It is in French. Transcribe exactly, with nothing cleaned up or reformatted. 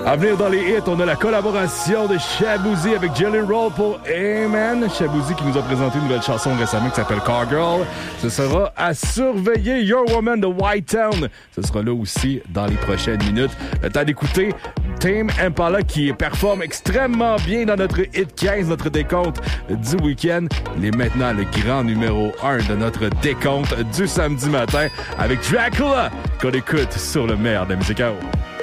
À venir dans les hits, on a la collaboration de Shaboozey avec Jalen Roll pour Amen. Shaboozey qui nous a présenté une nouvelle chanson récemment qui s'appelle Car Girl. Ce sera à surveiller. Your Woman de White Town. Ce sera là aussi dans les prochaines minutes. Le temps d'écouter Tame Impala qui performe extrêmement bien dans notre hit quinze, notre décompte du week-end. Il est maintenant le grand numéro un de notre décompte du samedi matin avec Dracula qu'on écoute sur le meilleur de la musique à eau.